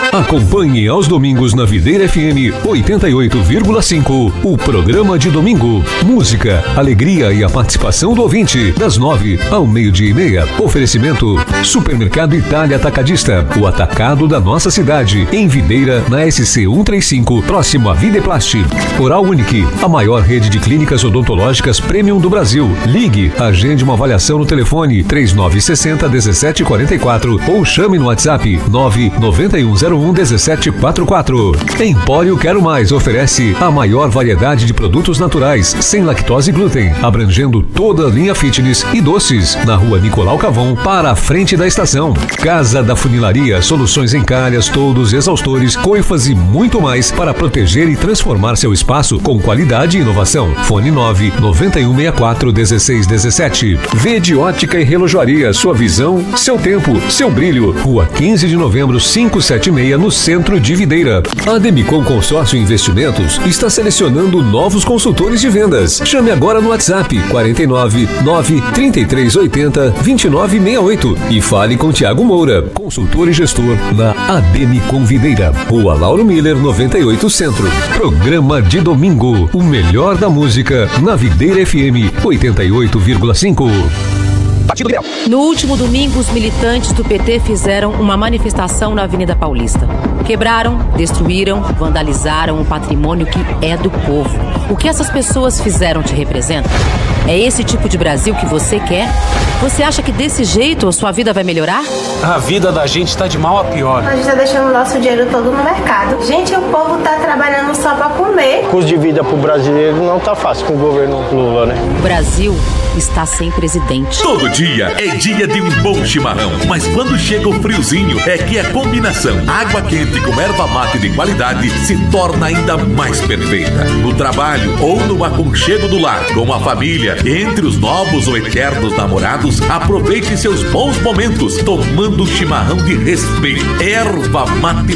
Acompanhe aos domingos na Videira FM 88,5 o programa de domingo. Música, alegria e a participação do ouvinte. Das 9 ao 12:30. Oferecimento Supermercado Itália Atacadista. O atacado da nossa cidade. Em Videira, na SC 135, próximo à Videplast. Oral Unique, a maior rede de clínicas odontológicas premium do Brasil. Ligue, agende uma avaliação no telefone 3960-1744 ou chame no WhatsApp 99101-1744. Empório Quero Mais oferece a maior variedade de produtos naturais, sem lactose e glúten, abrangendo toda a linha fitness e doces, na rua Nicolau Cavon, para a frente da estação. Casa da Funilaria, soluções em calhas, toldos, exaustores, coifas e muito mais para proteger e transformar seu espaço com qualidade e inovação. Fone 99164-1617. Vede Ótica e Relojoaria, sua visão, seu tempo, seu brilho. Rua 15 de novembro, 576, no centro de Videira. A Demicon Consórcio Investimentos está selecionando novos consultores de vendas. Chame agora no WhatsApp 49 93380 2968 e fale com Tiago Moura, consultor e gestor na Ademicon Videira. Rua Lauro Miller, 98 Centro. Programa de domingo, o melhor da música na Videira FM 88,5. No último domingo, os militantes do PT fizeram uma manifestação na Avenida Paulista. Quebraram, destruíram, vandalizaram o patrimônio que é do povo. O que essas pessoas fizeram te representa? É esse tipo de Brasil que você quer? Você acha que desse jeito a sua vida vai melhorar? A vida da gente tá de mal a pior. A gente tá deixando o nosso dinheiro todo no mercado. Gente, o povo tá trabalhando só pra comer. O custo de vida pro brasileiro não tá fácil com o governo Lula, né? O Brasil está sem presidente. Todo dia é dia de um bom chimarrão, mas quando chega o friozinho é que a combinação água quente com erva mate de qualidade se torna ainda mais perfeita. No trabalho ou no aconchego do lar, com a família, entre os novos ou eternos namorados, aproveite seus bons momentos tomando um chimarrão de respeito. Erva mate